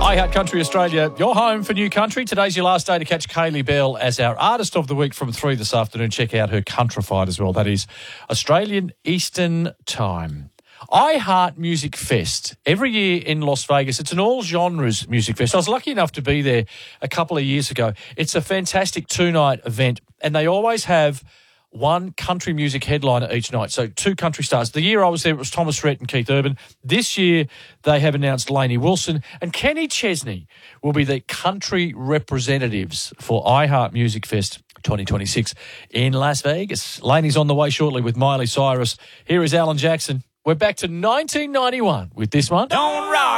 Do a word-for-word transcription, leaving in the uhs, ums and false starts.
Hi, Country Australia, your home for new country. Today's your last day to catch Kaylee Bell as our Artist of the Week from three this afternoon. Check out her Countryfied as well. That is Australian Eastern Time. iHeart Music Fest, every year in Las Vegas. It's an all-genres music fest. I was lucky enough to be there a couple of years ago. It's a fantastic two-night event, and they always have one country music headliner each night. So two country stars. The year I was there, it was Thomas Rhett and Keith Urban. This year, they have announced Lainey Wilson and Kenny Chesney will be the country representatives for iHeart Music Fest twenty twenty-six in Las Vegas. Lainey's on the way shortly with Miley Cyrus. Here is Alan Jackson. We're back to nineteen ninety-one with this one. Don't rock.